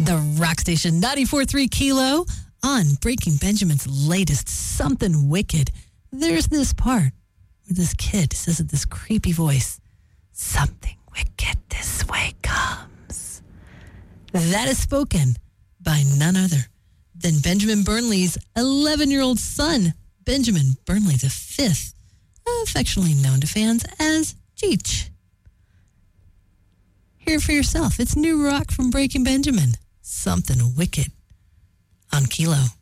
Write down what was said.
the Rock Station 94.3 Kilo on Breaking Benjamin's latest Something Wicked. There's this part where this kid says with this creepy voice, "Something wicked this way comes." That is spoken by none other than Benjamin Burnley's 11-year-old son, Benjamin Burnley V, affectionately known to fans as Cheech. Hear it for yourself. It's new rock from Breaking Benjamin. Something Wicked on Kilo.